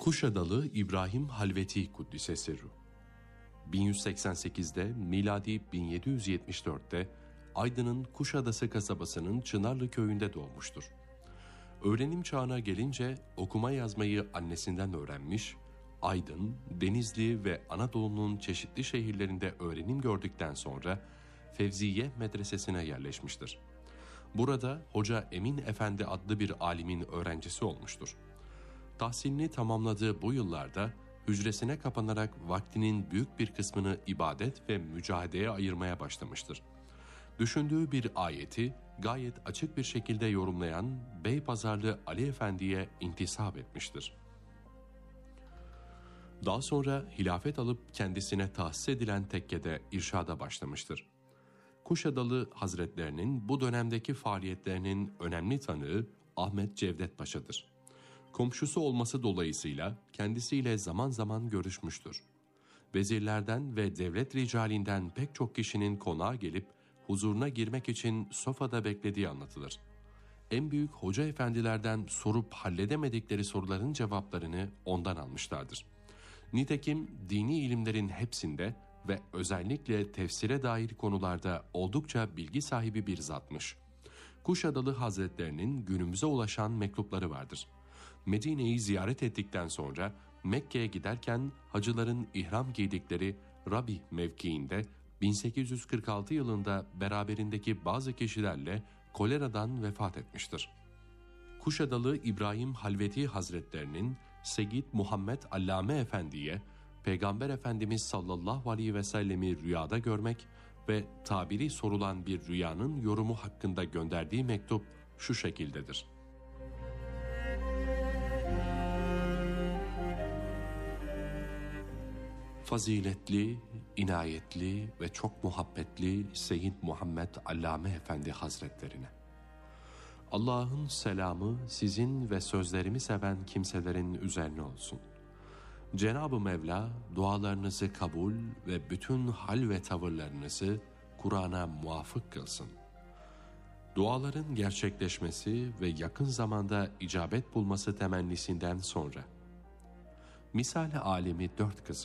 Kuşadalı İbrahim Halveti Kuddise Sirru 1188'de miladi 1774'te Aydın'ın Kuşadası kasabasının Çınarlı köyünde doğmuştur. Öğrenim çağına gelince okuma yazmayı annesinden öğrenmiş, Aydın, Denizli ve Anadolu'nun çeşitli şehirlerinde öğrenim gördükten sonra Fevziye Medresesi'ne yerleşmiştir. Burada Hoca Emin Efendi adlı bir alimin öğrencisi olmuştur. Tahsilini tamamladığı bu yıllarda hücresine kapanarak vaktinin büyük bir kısmını ibadet ve mücahedeye ayırmaya başlamıştır. Düşündüğü bir ayeti gayet açık bir şekilde yorumlayan Beypazarlı Ali Efendi'ye intisap etmiştir. Daha sonra hilafet alıp kendisine tahsis edilen tekkede irşada başlamıştır. Kuşadalı Hazretlerinin bu dönemdeki faaliyetlerinin önemli tanığı Ahmet Cevdet Paşa'dır. Komşusu olması dolayısıyla kendisiyle zaman zaman görüşmüştür. Vezirlerden ve devlet ricalinden pek çok kişinin konağa gelip huzuruna girmek için sofada beklediği anlatılır. En büyük hoca efendilerden sorup halledemedikleri soruların cevaplarını ondan almışlardır. Nitekim dini ilimlerin hepsinde ve özellikle tefsire dair konularda oldukça bilgi sahibi bir zatmış. Kuşadalı Hazretlerinin günümüze ulaşan mektupları vardır. Medine'yi ziyaret ettikten sonra Mekke'ye giderken hacıların ihram giydikleri Rabih mevkiinde 1846 yılında beraberindeki bazı kişilerle koleradan vefat etmiştir. Kuşadalı İbrahim Halveti Hazretlerinin Seyyid Muhammed Allame Efendi'ye Peygamber Efendimiz sallallahu aleyhi ve sellemi rüyada görmek ve tabiri sorulan bir rüyanın yorumu hakkında gönderdiği mektup şu şekildedir. Faziletli, inayetli ve çok muhabbetli Seyyid Muhammed Allame Efendi Hazretlerine. Allah'ın selamı sizin ve sözlerimi seven kimselerin üzerine olsun. Cenab-ı Mevla dualarınızı kabul ve bütün hal ve tavırlarınızı Kur'an'a muvafık kılsın. Duaların gerçekleşmesi ve yakın zamanda icabet bulması temennisinden sonra misal-i alemi 4 kısım